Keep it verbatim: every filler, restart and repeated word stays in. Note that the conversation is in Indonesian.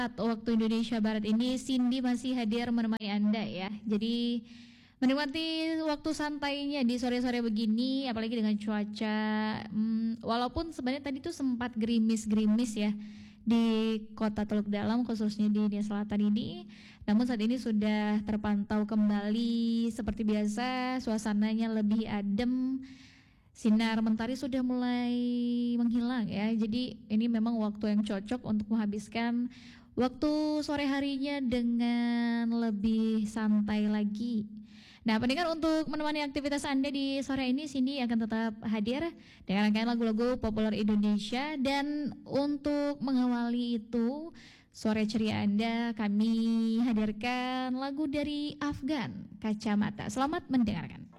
waktu Indonesia Barat ini Cindy masih hadir menemani Anda ya. Jadi menikmati waktu santainya di sore-sore begini, apalagi dengan cuaca. Hmm, walaupun sebenarnya tadi tuh sempat gerimis-gerimis ya di Kota Teluk Dalam, khususnya di Nia Selatan ini. Namun saat ini sudah terpantau kembali seperti biasa, suasananya lebih adem. Sinar mentari sudah mulai menghilang ya. Jadi ini memang waktu yang cocok untuk menghabiskan waktu sore harinya dengan lebih santai lagi. Nah, pendengar, untuk menemani aktivitas Anda di sore ini, Cindy akan tetap hadir dengan rangkaian lagu-lagu populer Indonesia. Dan untuk mengawali itu sore ceria Anda, kami hadirkan lagu dari Afgan, Kacamata. Selamat mendengarkan.